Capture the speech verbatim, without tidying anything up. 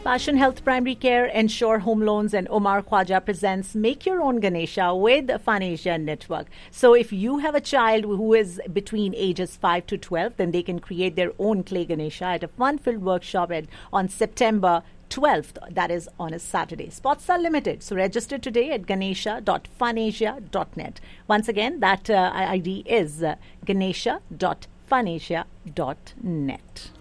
Passion Health Primary Care, Ensure Home Loans, and Omar Khwaja presents Make Your Own Ganesha with Fun Asia Network. So if you have a child who is between ages five to twelve, then they can create their own clay Ganesha at a fun-filled workshop at, on September twelfth. That is on a Saturday. Spots are limited, so register today at ganesha dot funasia dot net. Once again, that uh, I D is uh, ganesha dot funasia dot net.